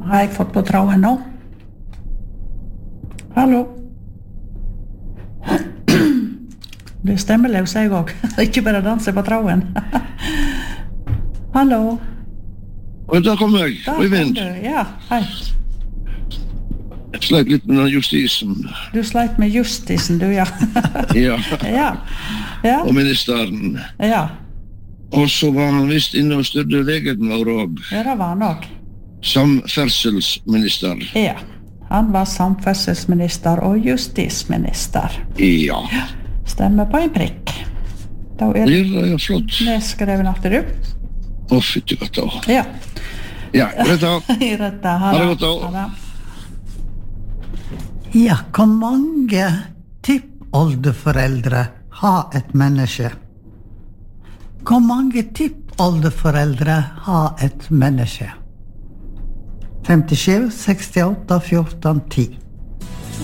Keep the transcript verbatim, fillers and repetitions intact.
har jeg fått på tråden nå. Hallo. Du er stemmeløs jeg også. Ikke bare danse på tråden. Hallo. Og da kom jeg, Da Øyvind. kom du, ja, hei. Jeg sleit litt med den justisen. Du sleit med justisen, du, ja. Ja, Ja, ja, og ministeren. ja. Og så var han visst inne og styrte legen vår og Ja, det var han også. samferdselsminister. Ja, han var samferdselsminister og justisminister. Ja, Stemmer på en prikk. Da er det det er flott. nedskreven at du. Å, fytti katta. Ja, Ja, rett da. i rette. Ha Ha det det. godt da. Ha det. Ja, hvor mange tippoldeforeldre har et menneske? Hvor mange tippoldeforeldre har et menneske? femtisju, sekstiåtte, fjorten, ti.